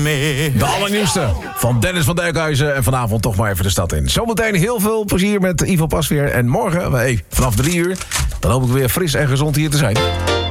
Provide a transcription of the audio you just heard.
meer. De allernieuwste van Dennis van Dijkhuizen. En vanavond toch maar even de stad in. Zometeen heel veel plezier met Ivo Pasveer. En morgen, vanaf 3 uur, dan hoop ik weer fris en gezond hier te zijn.